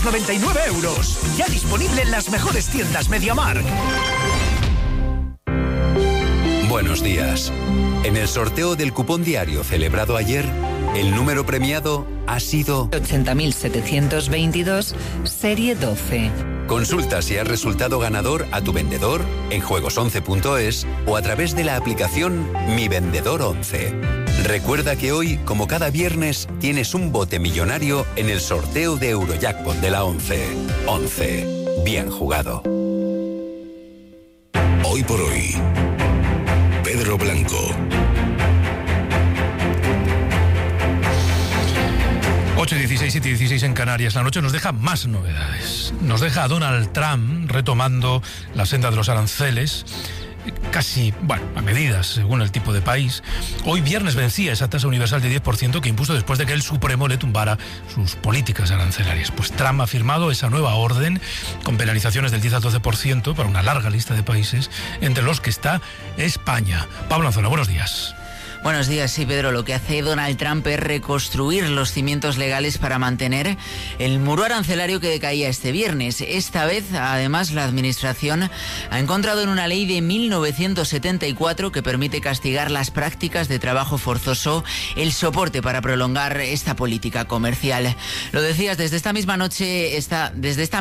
€99. Ya disponible en las mejores tiendas MediaMarkt. Buenos días. En el sorteo del cupón diario celebrado ayer, el número premiado ha sido 80.722, serie 12. Consulta si has resultado ganador a tu vendedor en juegos11.es o a través de la aplicación Mi Vendedor 11. Recuerda que hoy, como cada viernes, tienes un bote millonario en el sorteo de Eurojackpot de la 11. 11. Bien jugado. Hoy por hoy, Pedro Blanco. 8:16, 7:16 en Canarias. La noche nos deja más novedades. Nos deja a Donald Trump retomando la senda de los aranceles, casi, a medidas según el tipo de país. Hoy viernes vencía esa tasa universal de 10% que impuso después de que el Supremo le tumbara sus políticas arancelarias. Pues Trump ha firmado esa nueva orden con penalizaciones del 10 al 12% para una larga lista de países, entre los que está España. Pablo Anzona, buenos días. Buenos días, sí, Pedro. Lo que hace Donald Trump es reconstruir los cimientos legales para mantener el muro arancelario que decaía este viernes. Esta vez, además, la Administración ha encontrado en una ley de 1974 que permite castigar las prácticas de trabajo forzoso el soporte para prolongar esta política comercial. Lo decías, desde esta medianoche, está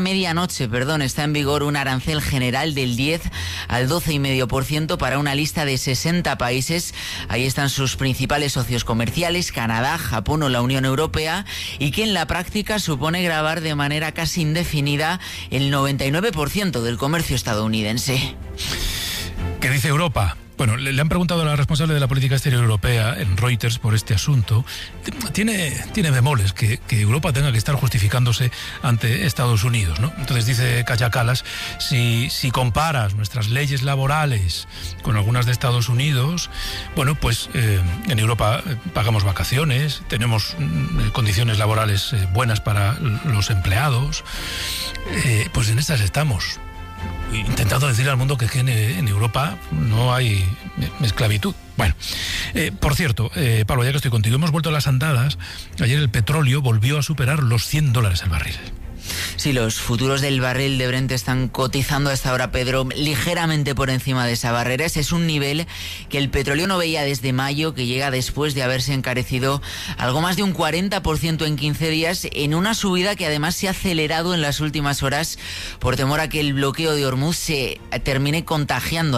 en vigor un arancel general del 10 al 12,5% para una lista de 60 países. Ahí están sus principales socios comerciales, Canadá, Japón o la Unión Europea, y que en la práctica supone gravar de manera casi indefinida el 99% del comercio estadounidense. ¿Qué dice Europa? Bueno, le han preguntado a la responsable de la política exterior europea en Reuters por este asunto. Tiene bemoles que Europa tenga que estar justificándose ante Estados Unidos, ¿no? Entonces dice Kaja Kallas, si comparas nuestras leyes laborales con algunas de Estados Unidos, en Europa pagamos vacaciones, tenemos condiciones laborales buenas para los empleados, pues en estas estamos. Intentando decirle al mundo que en Europa no hay esclavitud. Bueno, por cierto, Pablo, ya que estoy contigo, hemos vuelto a las andadas. Ayer el petróleo volvió a superar los $100 el barril. Sí, los futuros del barril de Brent están cotizando hasta ahora, Pedro, ligeramente por encima de esa barrera. Ese es un nivel que el petróleo no veía desde mayo, que llega después de haberse encarecido algo más de un 40% en 15 días, en una subida que además se ha acelerado en las últimas horas por temor a que el bloqueo de Hormuz se termine contagiando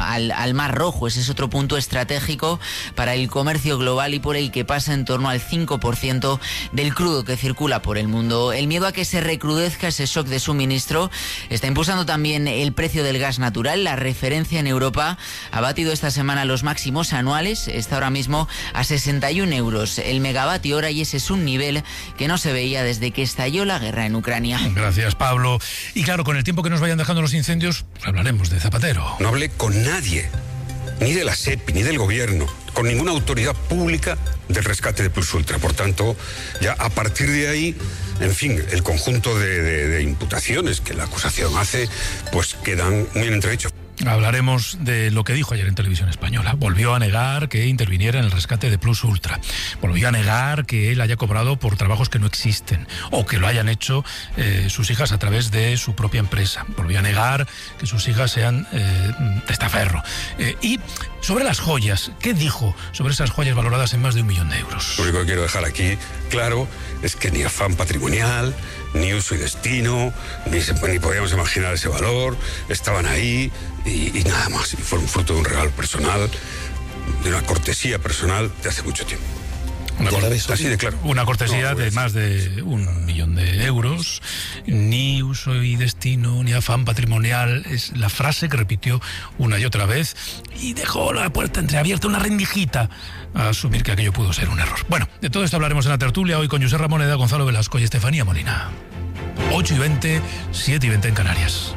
al Mar Rojo. Ese es otro punto estratégico para el comercio global y por el que pasa en torno al 5% del crudo que circula por el mundo. El miedo a que se recrudezca ese shock de suministro está impulsando también el precio del gas natural. La referencia en Europa ha batido esta semana los máximos anuales, está ahora mismo a 61 euros el megavatio hora, y ese es un nivel que no se veía desde que estalló la guerra en Ucrania. Gracias, Pablo. Y claro, con el tiempo que nos vayan dejando los incendios, hablaremos de Zapatero. No hablé con nadie, ni de la SEPI, ni del gobierno, con ninguna autoridad pública del rescate de Plus Ultra. Por tanto, ya a partir de ahí, en fin, el conjunto de imputaciones que la acusación hace, pues quedan muy en entredicho. Hablaremos de lo que dijo ayer en Televisión Española. Volvió a negar que interviniera en el rescate de Plus Ultra. Volvió a negar que él haya cobrado por trabajos que no existen o que lo hayan hecho sus hijas a través de su propia empresa. Volvió a negar que sus hijas sean testaferro. Y sobre las joyas, ¿qué dijo sobre esas joyas valoradas en más de 1 millón de euros? Lo único que quiero dejar aquí claro es que ni afán patrimonial, ni uso y destino, ni podíamos imaginar ese valor, estaban ahí y nada más. Y fueron fruto de un regalo personal, de una cortesía personal de hace mucho tiempo. Así de claro. Una cortesía de más de 1 millón de euros. Ni uso y destino, ni afán patrimonial. Es la frase que repitió una y otra vez y dejó la puerta entreabierta, una rendijita a asumir que aquello pudo ser un error. Bueno, de todo esto hablaremos en la tertulia hoy con José Ramoneda, Gonzalo Velasco y Estefanía Molina. 8:20, 7:20 en Canarias.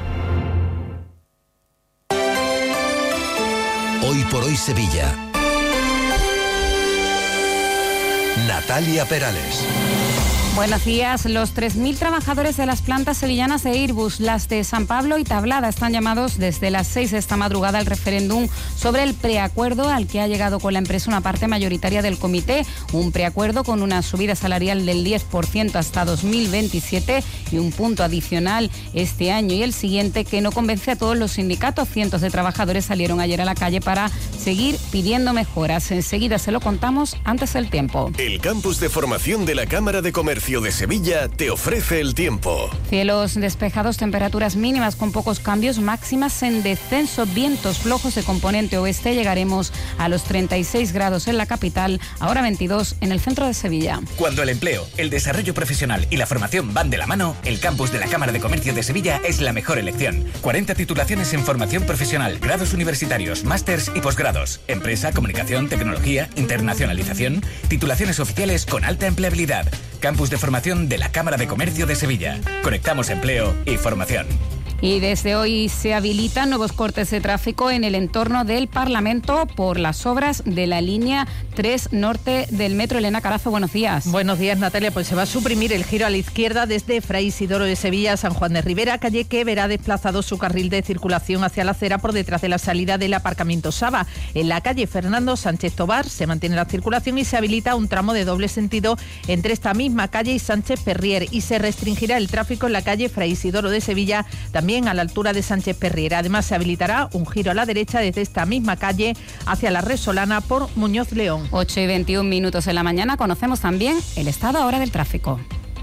Hoy por hoy Sevilla. Natalia Perales. Buenos días. Los 3.000 trabajadores de las plantas sevillanas de Airbus, las de San Pablo y Tablada, están llamados desde las 6 de esta madrugada al referéndum sobre el preacuerdo al que ha llegado con la empresa una parte mayoritaria del comité. Un preacuerdo con una subida salarial del 10% hasta 2027 y un punto adicional este año y el siguiente que no convence a todos los sindicatos. Cientos de trabajadores salieron ayer a la calle para seguir pidiendo mejoras. Enseguida se lo contamos antes del tiempo. El campus de formación de la Cámara de Comercio de Sevilla te ofrece el tiempo. Cielos despejados, temperaturas mínimas con pocos cambios, máximas en descenso, vientos flojos de componente oeste. Llegaremos a los 36 grados en la capital, ahora 22 en el centro de Sevilla. Cuando el empleo, el desarrollo profesional y la formación van de la mano, el campus de la Cámara de Comercio de Sevilla es la mejor elección. 40 titulaciones en formación profesional, grados universitarios, másters y posgrados, empresa, comunicación, tecnología, internacionalización, titulaciones oficiales con alta empleabilidad. Campus de formación de la Cámara de Comercio de Sevilla. Conectamos empleo y formación. Y desde hoy se habilitan nuevos cortes de tráfico en el entorno del Parlamento por las obras de la línea 3 norte del metro. Elena Carazo, buenos días. Buenos días, Natalia. Pues se va a suprimir el giro a la izquierda desde Fray Isidoro de Sevilla a San Juan de Ribera, calle que verá desplazado su carril de circulación hacia la acera por detrás de la salida del aparcamiento Saba. En la calle Fernando Sánchez Tobar se mantiene la circulación y se habilita un tramo de doble sentido entre esta misma calle y Sánchez Perrier, y se restringirá el tráfico en la calle Fray Isidoro de Sevilla, también a la altura de Sánchez Perrier. Además, se habilitará un giro a la derecha desde esta misma calle hacia la Resolana por Muñoz León. 8:21 de la mañana. Conocemos también el estado ahora del tráfico.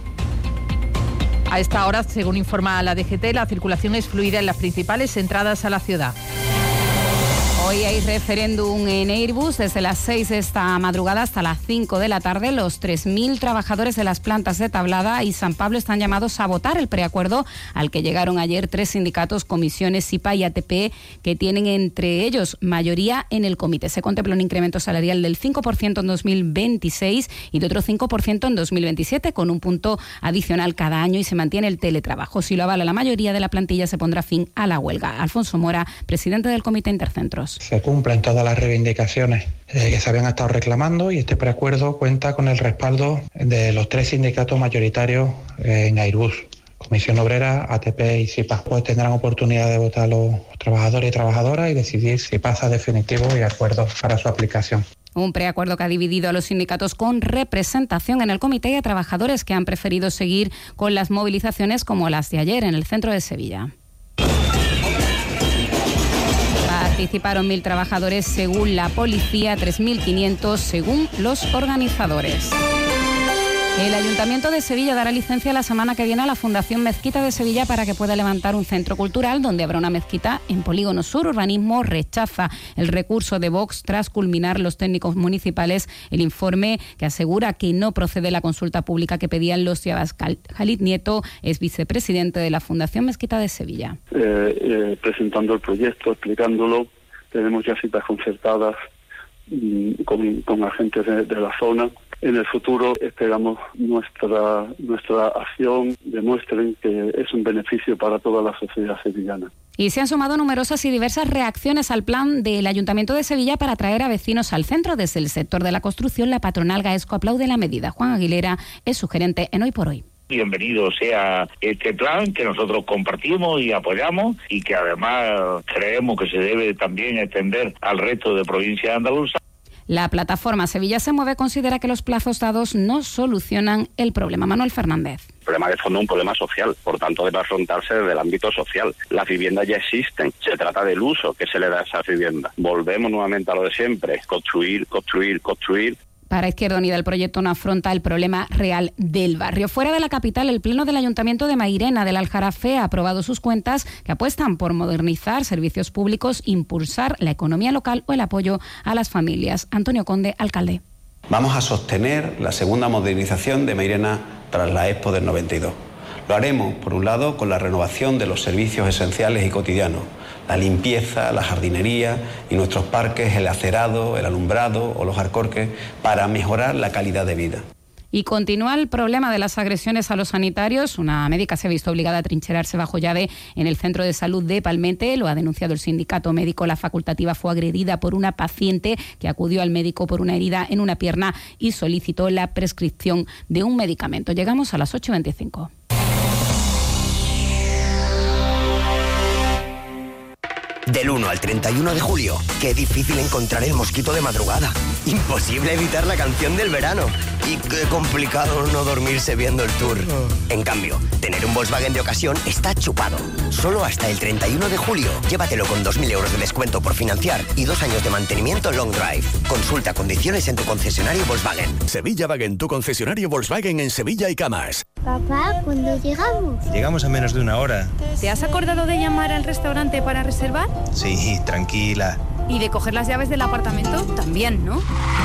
A esta hora, según informa la DGT, la circulación es fluida en las principales entradas a la ciudad. Hoy hay referéndum en Airbus desde las 6 de esta madrugada hasta las 5 de la tarde. Los 3.000 trabajadores de las plantas de Tablada y San Pablo están llamados a votar el preacuerdo al que llegaron ayer 3 sindicatos, comisiones, SIPA y ATP, que tienen entre ellos mayoría en el comité. Se contempla un incremento salarial del 5% en 2026 y de otro 5% en 2027, con un punto adicional cada año, y se mantiene el teletrabajo. Si lo avala la mayoría de la plantilla, se pondrá fin a la huelga. Alfonso Mora, presidente del Comité Intercentros. Se cumplen todas las reivindicaciones que se habían estado reclamando, y este preacuerdo cuenta con el respaldo de los 3 sindicatos mayoritarios en Airbus, Comisión Obrera, ATP y SIPA. Pues tendrán oportunidad de votar los trabajadores y trabajadoras y decidir si pasa definitivo y acuerdo para su aplicación. Un preacuerdo que ha dividido a los sindicatos con representación en el comité y a trabajadores que han preferido seguir con las movilizaciones como las de ayer en el centro de Sevilla. Participaron 1.000 trabajadores según la policía, 3.500 según los organizadores. El Ayuntamiento de Sevilla dará licencia la semana que viene a la Fundación Mezquita de Sevilla para que pueda levantar un centro cultural donde habrá una mezquita en Polígono Sur. Urbanismo rechaza el recurso de Vox tras culminar los técnicos municipales el informe que asegura que no procede la consulta pública que pedían los Yabas. Khalid Nieto es vicepresidente de la Fundación Mezquita de Sevilla. Presentando el proyecto, explicándolo, tenemos ya citas concertadas con agentes de la zona. En el futuro esperamos nuestra acción demuestren que es un beneficio para toda la sociedad sevillana. Y se han sumado numerosas y diversas reacciones al plan del Ayuntamiento de Sevilla para atraer a vecinos al centro. Desde el sector de la construcción, la patronal Gaesco aplaude la medida. Juan Aguilera es su gerente en Hoy por Hoy. Bienvenido sea este plan que nosotros compartimos y apoyamos, y que además creemos que se debe también extender al resto de provincias andaluzas. La plataforma Sevilla se mueve considera que los plazos dados no solucionan el problema. Manuel Fernández. El problema de fondo es un problema social, por tanto debe afrontarse desde el ámbito social. Las viviendas ya existen, se trata del uso que se le da a esas viviendas. Volvemos nuevamente a lo de siempre, construir. Para Izquierda Unida, el proyecto no afronta el problema real del barrio. Fuera de la capital, el Pleno del Ayuntamiento de Mairena del Aljarafe ha aprobado sus cuentas que apuestan por modernizar servicios públicos, impulsar la economía local o el apoyo a las familias. Antonio Conde, alcalde. Vamos a sostener la segunda modernización de Mairena tras la Expo del 92. Lo haremos, por un lado, con la renovación de los servicios esenciales y cotidianos, la limpieza, la jardinería y nuestros parques, el acerado, el alumbrado o los alcorques, para mejorar la calidad de vida. Y continúa el problema de las agresiones a los sanitarios. Una médica se ha visto obligada a trincherarse bajo llave en el centro de salud de Palmente. Lo ha denunciado el sindicato médico. La facultativa fue agredida por una paciente que acudió al médico por una herida en una pierna y solicitó la prescripción de un medicamento. Llegamos a las 8:25. Del 1 al 31 de julio, qué difícil encontrar el mosquito de madrugada. Imposible evitar la canción del verano. Y qué complicado no dormirse viendo el tour. En cambio, tener un Volkswagen de ocasión está chupado. Solo hasta el 31 de julio. Llévatelo con 2.000 euros de descuento por financiar y 2 años de mantenimiento long drive. Consulta condiciones en tu concesionario Volkswagen. Sevilla Wagen, tu concesionario Volkswagen en Sevilla y Camas. Papá, ¿cuándo llegamos? Llegamos a menos de una hora. ¿Te has acordado de llamar al restaurante para reservar? Sí, tranquila. ¿Y de coger las llaves del apartamento? También, ¿no?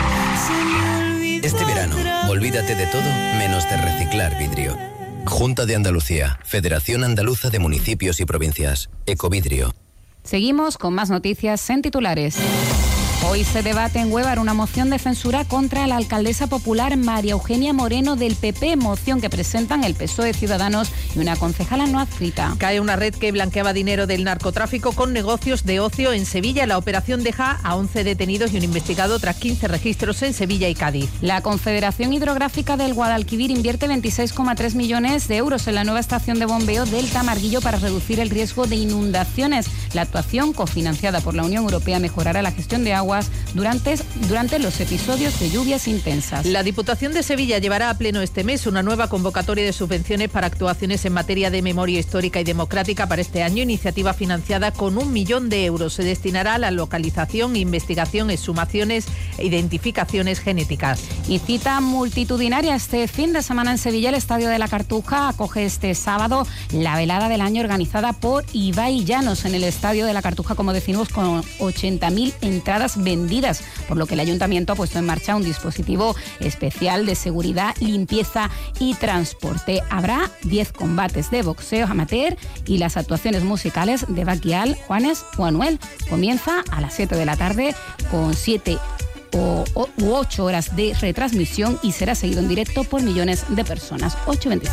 Este verano, olvídate de todo menos de reciclar vidrio. Junta de Andalucía, Federación Andaluza de Municipios y Provincias, Ecovidrio. Seguimos con más noticias en titulares. Hoy se debate en Huévar una moción de censura contra la alcaldesa popular María Eugenia Moreno del PP, moción que presentan el PSOE, Ciudadanos y una concejala no adscrita. Cae una red que blanqueaba dinero del narcotráfico con negocios de ocio en Sevilla. La operación deja a 11 detenidos y un investigado tras 15 registros en Sevilla y Cádiz. La Confederación Hidrográfica del Guadalquivir invierte 26,3 millones de euros en la nueva estación de bombeo del Tamarguillo para reducir el riesgo de inundaciones. La actuación, cofinanciada por la Unión Europea, mejorará la gestión de aguas durante los episodios de lluvias intensas. La Diputación de Sevilla llevará a pleno este mes una nueva convocatoria de subvenciones para actuaciones en materia de memoria histórica y democrática para este año, iniciativa financiada con 1 millón de euros. Se destinará a la localización, investigación, exhumaciones e identificaciones genéticas. Y cita multitudinaria este fin de semana en Sevilla. El Estadio de la Cartuja acoge este sábado la velada del año organizada por Ibai Llanos en el Estadio de la Cartuja, como decimos, con 80.000 entradas vendidas, por lo que el Ayuntamiento ha puesto en marcha un dispositivo especial de seguridad, limpieza y transporte. Habrá 10 combates de boxeo amateur y las actuaciones musicales de Baquial, Juanes o Anuel. Comienza a las 7 de la tarde con 7 u 8 horas de retransmisión y será seguido en directo por millones de personas. 8:25.